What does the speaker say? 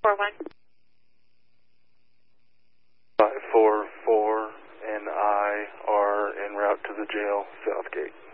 544-NI and I are en route to the jail, Southgate.